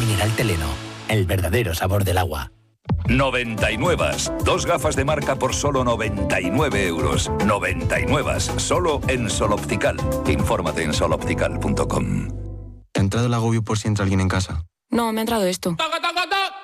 mineral Teleno, el verdadero sabor del agua. 99. Dos gafas de marca por solo 99 euros. 99. Solo en Sol Optical. Infórmate en soloptical.com. ¿Te ha entrado el agobio por si entra alguien en casa? No, me ha entrado esto.